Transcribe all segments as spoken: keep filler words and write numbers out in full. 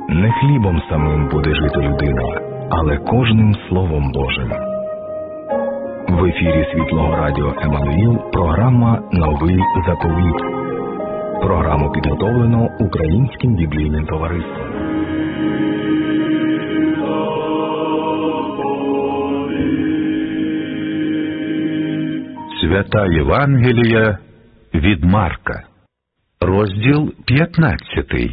Не хлібом самим буде жити людина, але кожним Словом Божим. В ефірі Світлого Радіо Еммануїл програма «Новий заповіт». Програму підготовлено Українським біблійним товариством. Свята Євангелія від Марка. Розділ п'ятнадцятий.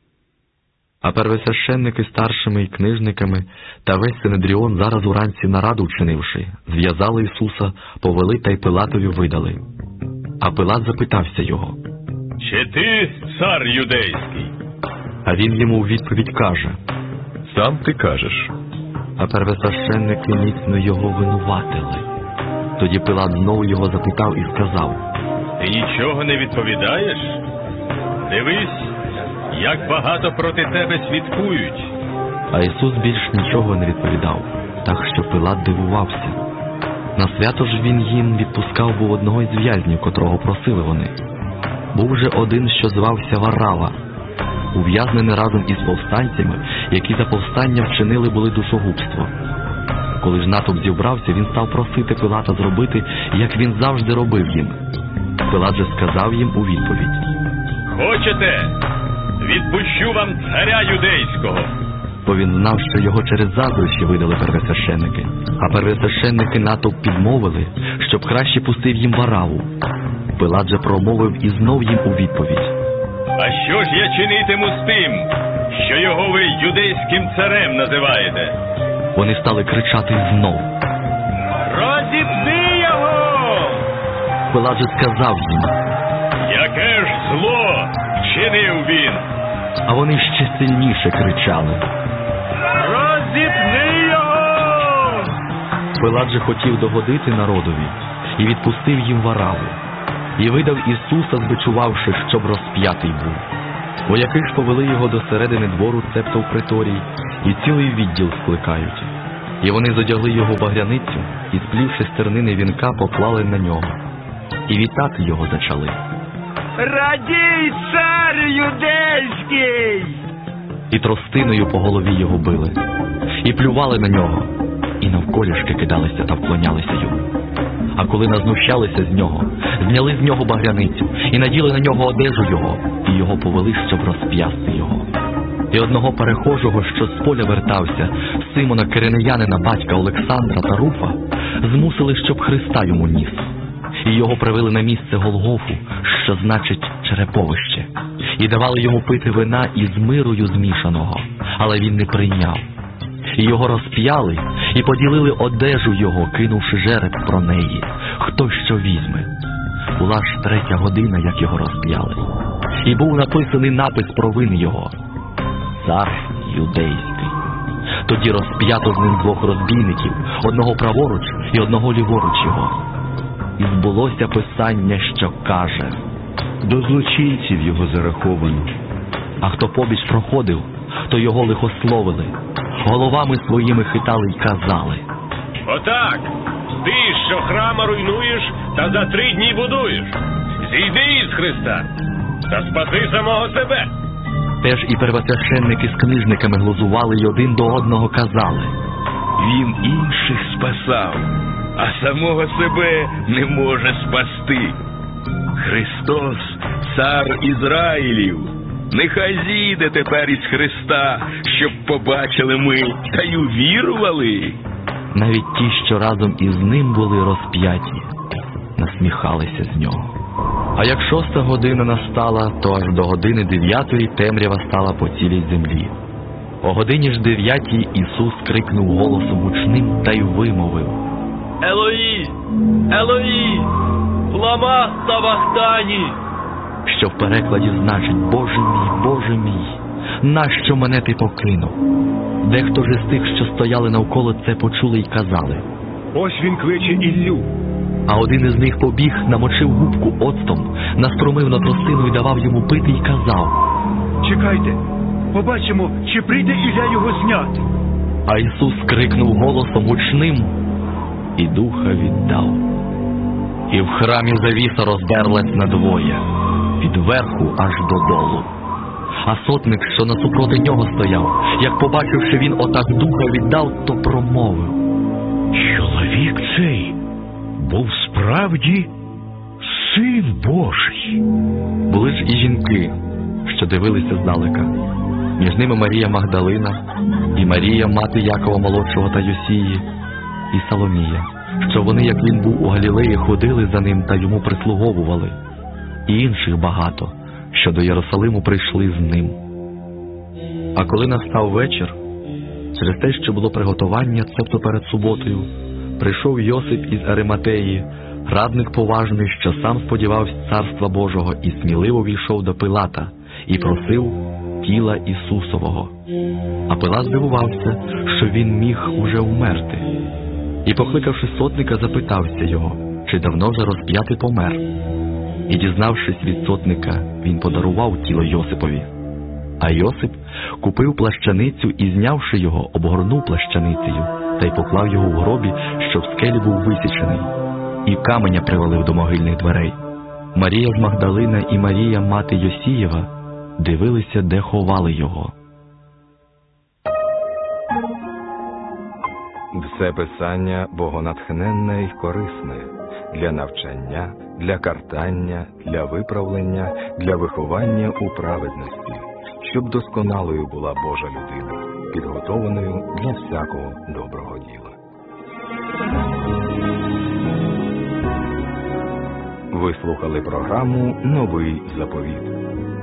А первосвященники старшими і книжниками та весь Синедріон зараз уранці нараду вчинивши, зв'язали Ісуса, повели та й Пилатові видали. А Пилат запитався його: «Чи ти цар юдейський?» А він йому у відповідь каже: «Сам ти кажеш». А первосвященники міцно його винуватили. Тоді Пилат знову його запитав і сказав: «Ти нічого не відповідаєш? Дивись, як багато проти тебе свідкують». А Ісус більш нічого не відповідав, так що Пилат дивувався. На свято ж він їм відпускав був одного із в'язнів, котрого просили вони. Був же один, що звався Варава, ув'язнений разом із повстанцями, які за повстання вчинили були душогубство. Коли ж натовп зібрався, він став просити Пилата зробити, як він завжди робив їм. Пилат же сказав їм у відповідь: «Хочете? Відпущу вам царя юдейського». Бо він знав, що його через заздрощі видали первосвященники. А первосвященники натовп підмовили, щоб краще пустив їм Вараву. Пилат же промовив і знов їм у відповідь: «А що ж я чинитиму з тим, що його ви юдейським царем називаєте?» Вони стали кричати знов: «Розіпни його!» Пилат же сказав їм: «Яке ж зло вчинив він?» А вони ще сильніше кричали: «Розіпни його!» Пилат же хотів догодити народові і відпустив їм Вараву. І видав Ісуса, збичувавши, щоб розп'ятий був. Вояки ж повели його до середини двору, цебто в приторії, і цілий відділ скликають. І вони зодягли його в багряницю, і, сплівши стернини вінка, поклали на нього. І вітати його зачали: «Радій, цар юдейський!» І тростиною по голові його били, і плювали на нього, і навколішки кидалися та вклонялися йому. А коли назнущалися з нього, зняли з нього багряницю, і наділи на нього одежу його, і його повели, щоб розп'ясти його. І одного перехожого, що з поля вертався, Симона Киринеянина, батька Олександра та Руфа, змусили, щоб Христа йому ніс. І його привели на місце Голгофу, що значить череповище, і давали йому пити вина із мирою змішаного, але він не прийняв. І його розп'яли, і поділили одежу його, кинувши жереб про неї, хто що візьме. Була ж третя година, як його розп'яли. І був написаний напис про вини його: «Цар юдейський». Тоді розп'ято з ним двох розбійників, одного праворуч і одного ліворуч його. І збулося писання, що каже: «До злочинців його зараховано». А хто побіч проходив, то його лихословили, головами своїми хитали й казали: «Отак, ти, що храма руйнуєш та за три дні будуєш, зійди із Христа та спаси самого себе». Теж і первосвященники з книжниками глузували й один до одного казали: «Він інших спасав, а самого себе не може спасти. Христос, цар Ізраїлів, нехай зійде тепер із Христа, щоб побачили ми та й увірували». Навіть ті, що разом із ним були розп'яті, насміхалися з нього. А як шоста година настала, то аж до години дев'ятої темрява стала по цілій землі. О годині ж дев'ятій Ісус крикнув голосом гучним та й вимовив: «Елої, Елої, лама савахтані!» Що в перекладі значить: «Боже мій, Боже мій, нащо мене ти покинув?» Дехто ж із тих, що стояли навколо, це почули й казали: «Ось він кличе Іллю». А один із них побіг, намочив губку оцтом, наструмив на тростину і давав йому пити й казав: «Чекайте, побачимо, чи прийде Ілля його зняти». А Ісус крикнув голосом гучним і духа віддав. І в храмі завіса роздерлась надвоє, від верху аж додолу. А сотник, що насупроти нього стояв, як побачив, що він отак духа віддав, то промовив: Чоловік цей був справді Син Божий. Були ж і жінки, що дивилися здалека. Між ними Марія Магдалина, і Марія, мати Якова молодшого та Йосії, і Соломія, що вони, як він був у Галілеї, ходили за ним та йому прислуговували, і інших багато, що до Єрусалиму прийшли з ним. А коли настав вечір, через те, що було приготування, цебто перед суботою, прийшов Йосип із Ариматеї, радник поважний, що сам сподівався Царства Божого, і сміливо війшов до Пилата і просив тіла Ісусового. А Пилат здивувався, що він міг уже вмерти. І, покликавши сотника, запитався його, чи давно вже розп'ятий помер. І, дізнавшись від сотника, він подарував тіло Йосипові. А Йосип купив плащаницю і, знявши його, обгорнув плащаницею та й поклав його в гробі, що в скелі був висічений, і каменя привалив до могильних дверей. Марія ж Магдалина і Марія, мати Йосієва, дивилися, де ховали його. Все писання богонатхненне й корисне для навчання, для картання, для виправлення, для виховання у праведності, щоб досконалою була Божа людина, підготованою для всякого доброго діла. Ви слухали програму «Новий заповіт».